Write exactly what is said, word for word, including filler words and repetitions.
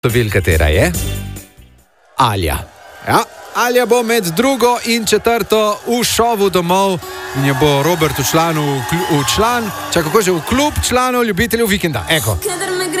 Vil, katera je? Alja. Ja, Alja bo med drugo in četrto v šovu domov in jo bo Robert v članu, v član, čak kako že, v klub članov ljubiteljev vikenda. Eko.